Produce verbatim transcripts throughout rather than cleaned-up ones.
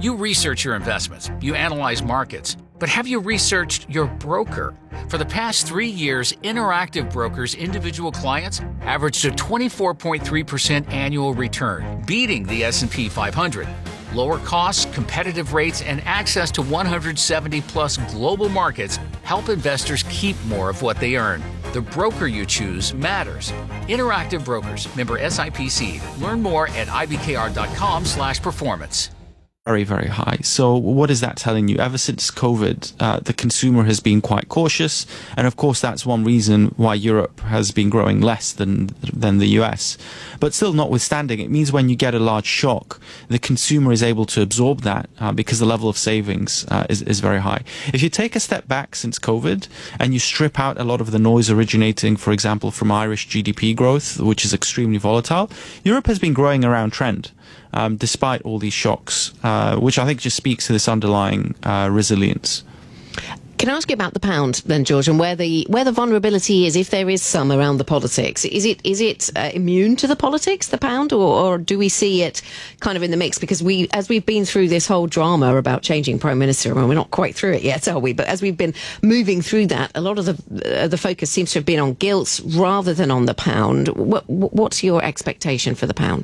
You research your investments, you analyze markets, but have you researched your broker? For the past three years, Interactive Brokers' individual clients averaged a twenty-four point three percent annual return, beating the S and P five hundred. Lower costs, competitive rates, and access to one hundred seventy plus global markets help investors keep more of what they earn. The broker you choose matters. Interactive Brokers, member S I P C. Learn more at ibkr.com slash performance. Very, very high. So what is that telling you? Ever since COVID, uh, the consumer has been quite cautious. And of course, that's one reason why Europe has been growing less than than the U S. But still, notwithstanding, it means when you get a large shock, the consumer is able to absorb that uh, because the level of savings uh, is, is very high. If you take a step back since COVID and you strip out a lot of the noise originating, for example, from Irish G D P growth, which is extremely volatile, Europe has been growing around trend. Um, despite all these shocks, uh, which I think just speaks to this underlying uh, resilience. Can I ask you about the pound then, George, and where the where the vulnerability is, if there is some around the politics? Is it is it uh, immune to the politics, the pound, or, or do we see it kind of in the mix? Because we, as we've been through this whole drama about changing prime minister, well, we're not quite through it yet, are we? But as we've been moving through that, a lot of the uh, the focus seems to have been on gilts rather than on the pound. What, what's your expectation for the pound?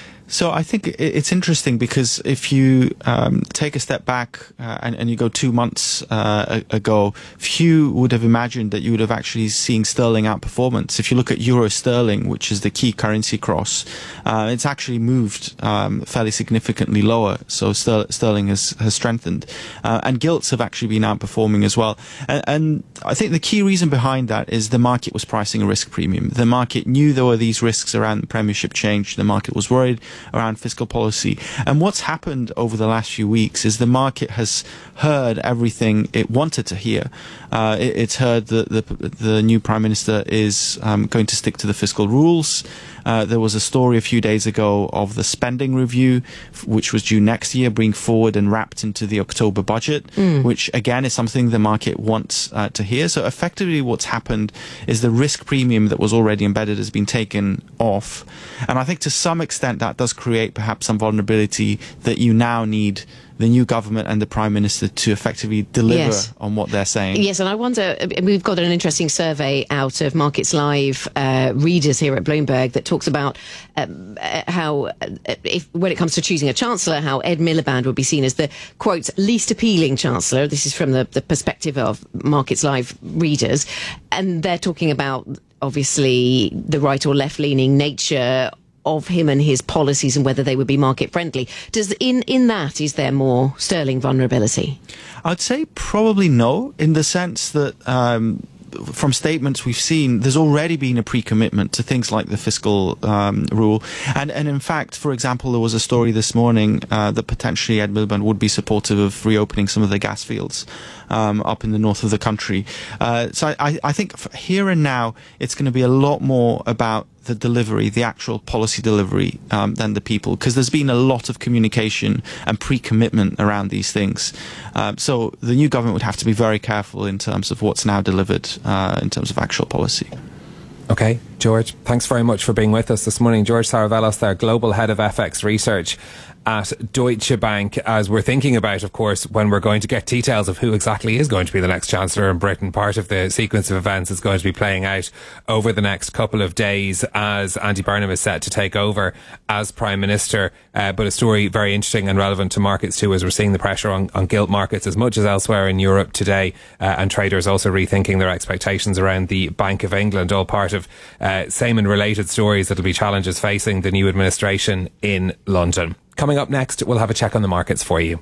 So I think it's interesting because if you um, take a step back uh, and, and you go two months uh, ago, few would have imagined that you would have actually seen sterling outperformance. If you look at euro sterling, which is the key currency cross, uh, it's actually moved um, fairly significantly lower. So ster- sterling has, has strengthened. Uh, and gilts have actually been outperforming as well. And, and I think the key reason behind that is the market was pricing a risk premium. The market knew there were these risks around the Premiership change. The market was worried around fiscal policy. And what's happened over the last few weeks is the market has heard everything it wanted to hear. Uh, it, it's heard that the, the new Prime Minister is um, going to stick to the fiscal rules. Uh, there was a story a few days ago of the spending review, which was due next year, being forward and wrapped into the October budget, mm. which again is something the market wants uh, to hear. So effectively what's happened is the risk premium that was already embedded has been taken off. And I think to some extent that does create perhaps some vulnerability that you now need the new government and the Prime Minister to effectively deliver yes. on what they're saying. Yes, and I wonder, we've got an interesting survey out of Markets Live uh, readers here at Bloomberg that talks about um, how, uh, if, when it comes to choosing a Chancellor, how Ed Miliband would be seen as the, quote, least appealing Chancellor. This is from the, the perspective of Markets Live readers. And they're talking about, obviously, the right or left-leaning nature of him and his policies and whether they would be market friendly. Does in in that is there more sterling vulnerability? I'd say probably no, in the sense that um, from statements we've seen, there's already been a pre-commitment to things like the fiscal um, rule. And, and in fact, for example, there was a story this morning uh, that potentially Ed Miliband would be supportive of reopening some of the gas fields um, up in the north of the country. Uh, so I, I think for here and now, it's going to be a lot more about the delivery, the actual policy delivery, um, than the people, because there's been a lot of communication and pre-commitment around these things. Um, so the new government would have to be very careful in terms of what's now delivered uh, in terms of actual policy. Okay, George, thanks very much for being with us this morning. George Saravelos there, Global Head of F X Research at Deutsche Bank, as we're thinking about, of course, when we're going to get details of who exactly is going to be the next Chancellor in Britain. Part of the sequence of events is going to be playing out over the next couple of days as Andy Burnham is set to take over as Prime Minister. Uh, but a story very interesting and relevant to markets too, as we're seeing the pressure on, on gilt markets as much as elsewhere in Europe today, uh, and traders also rethinking their expectations around the Bank of England, all part of uh, same and related stories that'll be challenges facing the new administration in London. Coming up next, we'll have a check on the markets for you.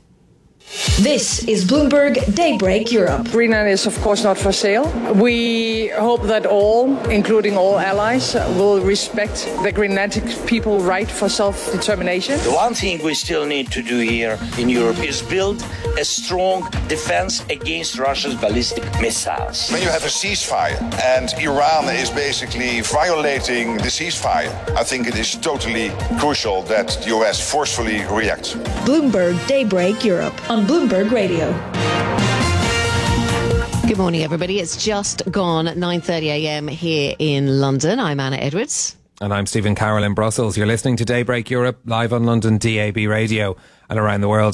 This is Bloomberg Daybreak Europe. Greenland is of course not for sale. We hope that all, including all allies, will respect the Greenlandic people's right for self-determination. The one thing we still need to do here in Europe is build a strong defense against Russia's ballistic missiles. When you have a ceasefire and Iran is basically violating the ceasefire, I think it is totally crucial that the U S forcefully reacts. Bloomberg Daybreak Europe on Bloomberg Radio. Good morning, everybody. It's just gone nine thirty a m here in London. I'm Anna Edwards. And I'm Stephen Carroll in Brussels. You're listening to Daybreak Europe, live on London D A B radio and around the world